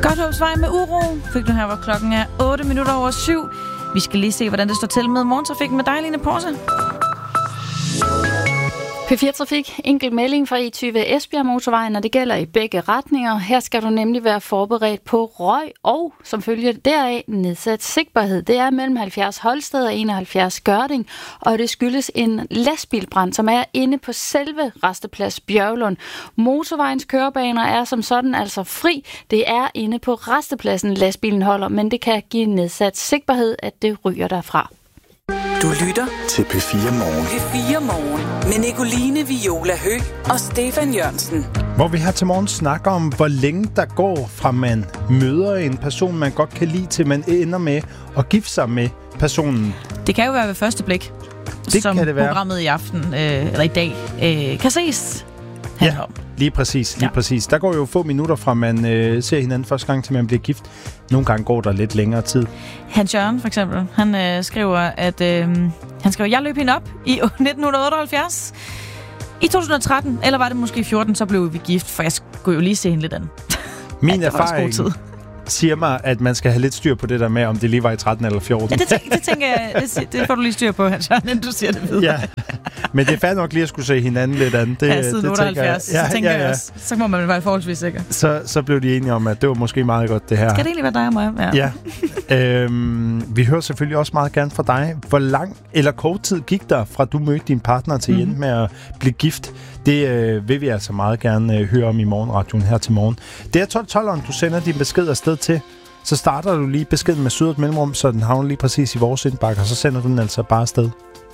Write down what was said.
Godthåbsvej med uro fik du her, hvor klokken er 7:08. Vi skal lige se, hvordan det står til med morgentrafikken med dig, Line Porse. P4-trafik, enkelt melding fra E20 Esbjerg motorvejen, når det gælder i begge retninger. Her skal du nemlig være forberedt på røg og, som følge deraf, nedsat sigtbarhed. Det er mellem 70 Holsted og 71 Gørding, og det skyldes en lastbilbrand, som er inde på selve Rasteplads Bjørglund. Motorvejens kørebaner er som sådan altså fri. Det er inde på rastepladsen, lastbilen holder, men det kan give nedsat sigtbarhed, at det ryger derfra. Du lytter til P4 Morgen. P4 Morgen med Nicoline Viola Høgh og Stefan Jørgensen. Hvor vi her til morgen snakker om, hvor længe der går fra man møder en person, man godt kan lide, til man ender med at gifte sig med personen. Det kan jo være ved første blik, det som kan det være. Programmet i aften, eller i dag, kan ses. Ja, lige præcis. Der går jo få minutter fra man ser hinanden første gang, til man bliver gift. Nogle gange går der lidt længere tid. Hans Jørgen for eksempel, han skriver, at jeg løb hende op i 1978. I 2013, eller var det måske 14, så blev vi gift, for jeg skulle jo lige se hende lidt an. Min erfaring siger mig, at man skal have lidt styr på det der med, om det lige var i 13 eller 14. Ja, det tænker jeg, det får du lige styr på, Hans Jørgen, inden du siger det videre. Ja, men det er fair nok lige at skulle se hinanden lidt an. Det, siden 78, så tænker jeg også. Så må man være forholdsvis sikker. Så blev de enige om, at det var måske meget godt, det her. Skal det egentlig være dig og mig? Ja. Vi hører selvfølgelig også meget gerne fra dig. Hvor lang eller kort tid gik der, fra du mødte din partner til endte med at blive gift? Det vil vi altså meget gerne høre om i morgenradioen her til morgen. Det er 12-12'eren, du sender din besked afsted til. Så starter du lige beskeden med sødet mellemrum, så den havner lige præcis i vores indbakke, og så sender du den altså bare afsted.